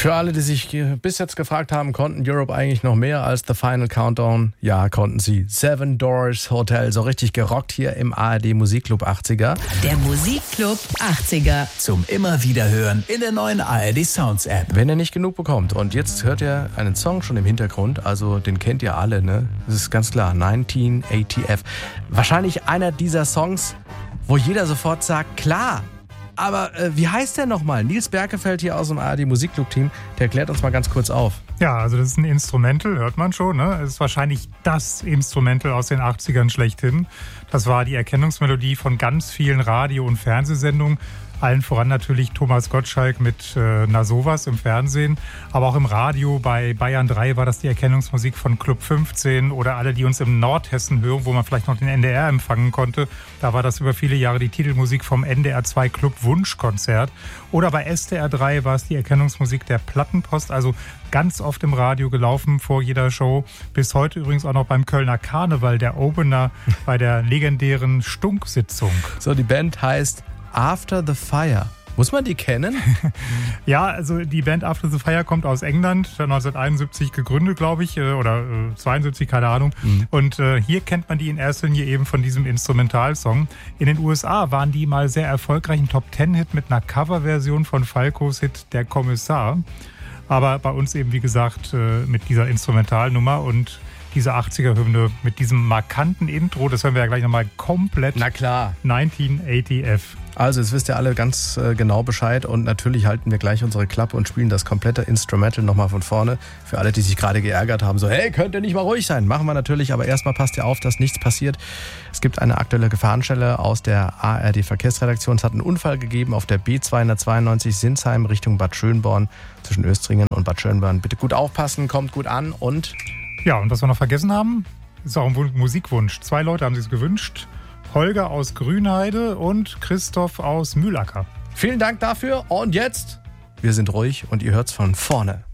Für alle, die sich bis jetzt gefragt haben, konnten Europe eigentlich noch mehr als The Final Countdown? Ja, konnten sie. Seven Doors Hotel, so richtig gerockt hier im ARD Musikclub 80er. Der Musikclub 80er. Zum immer wieder hören in der neuen ARD Sounds App. Wenn ihr nicht genug bekommt. Und jetzt hört ihr einen Song schon im Hintergrund, also den kennt ihr alle, ne? Das ist ganz klar, 19 ATF. Wahrscheinlich einer dieser Songs, wo jeder sofort sagt, klar. Aber wie heißt der nochmal? Nils Berkefeld hier aus dem ARD Musikclub-Team, der klärt uns mal ganz kurz auf. Ja, also das ist ein Instrumental, hört man schon, ne? Es ist wahrscheinlich das Instrumental aus den 80ern schlechthin. Das war die Erkennungsmelodie von ganz vielen Radio- und Fernsehsendungen. Allen voran natürlich Thomas Gottschalk mit Na sowas im Fernsehen. Aber auch im Radio bei Bayern 3 war das die Erkennungsmusik von Club 15 oder alle, die uns im Nordhessen hören, wo man vielleicht noch den NDR empfangen konnte. Da war das über viele Jahre die Titelmusik vom NDR 2 Club Wunschkonzert. Oder bei SDR 3 war es die Erkennungsmusik der Plattenpost, also ganz oft im Radio gelaufen vor jeder Show. Bis heute übrigens auch noch beim Kölner Karneval, der Opener bei der legendären Stunk-Sitzung. So, die Band heißt After the Fire. Muss man die kennen? Ja, also die Band After the Fire kommt aus England, 1971 gegründet, glaube ich, oder 72, keine Ahnung. Und hier kennt man die in erster Linie eben von diesem Instrumentalsong. In den USA waren die mal sehr erfolgreich, ein Top-10-Hit mit einer Coverversion von Falcos Hit Der Kommissar. Aber bei uns eben, wie gesagt, mit dieser Instrumentalnummer und diese 80er-Hymne mit diesem markanten Intro, das hören wir ja gleich nochmal komplett. Na klar. 19 ATF. Also, jetzt wisst ihr alle ganz genau Bescheid und natürlich halten wir gleich unsere Klappe und spielen das komplette Instrumental nochmal von vorne. Für alle, die sich gerade geärgert haben, so, hey, könnt ihr nicht mal ruhig sein? Machen wir natürlich, aber erstmal passt ihr auf, dass nichts passiert. Es gibt eine aktuelle Gefahrenstelle aus der ARD-Verkehrsredaktion. Es hat einen Unfall gegeben auf der B292 Sinsheim Richtung Bad Schönborn zwischen Östringen und Bad Schönborn. Bitte gut aufpassen, kommt gut an und... Ja, und was wir noch vergessen haben, ist auch ein Musikwunsch. 2 Leute haben sich es gewünscht. Holger aus Grünheide und Christoph aus Mühlacker. Vielen Dank dafür und jetzt, wir sind ruhig und ihr hört's von vorne.